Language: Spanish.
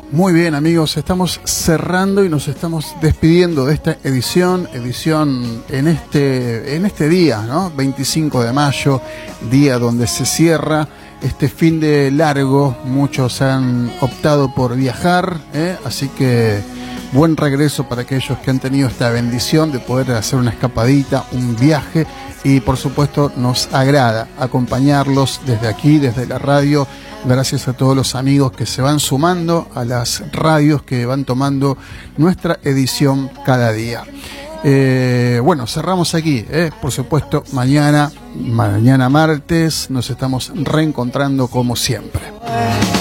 Muy bien, amigos, estamos cerrando y nos estamos despidiendo de esta edición en este día, ¿no? 25 de mayo, día donde se cierra este fin de largo. Muchos han optado por viajar, así que buen regreso para aquellos que han tenido esta bendición de poder hacer una escapadita, un viaje, y por supuesto nos agrada acompañarlos desde aquí, desde la radio. Gracias a todos los amigos que se van sumando a las radios que van tomando nuestra edición cada día. Bueno, cerramos aquí, por supuesto, mañana martes nos estamos reencontrando como siempre.